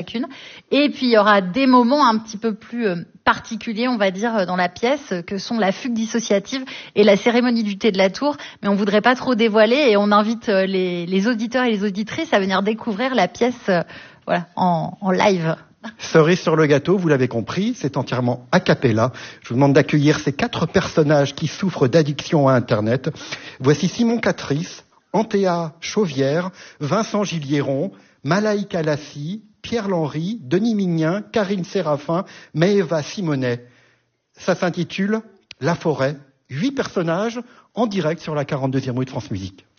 chacune. Et puis il y aura des moments un petit peu plus particuliers, on va dire, dans la pièce, que sont la fugue dissociative et la cérémonie du thé de la tour. Mais on voudrait pas trop dévoiler et on invite les auditeurs et les auditrices à venir découvrir la pièce en live. Cerise sur le gâteau, vous l'avez compris, c'est entièrement a cappella. Je vous demande d'accueillir ces 4 personnages qui souffrent d'addiction à Internet. Voici Simon Catris, Antea Chauvière, Vincent Gilliéron, Malaïka Lassi, Pierre Lenry, Denis Mignin, Karine Séraphin, Maëva Simonet. Ça s'intitule La forêt. 8 personnages en direct sur la 42e rue de France Musique.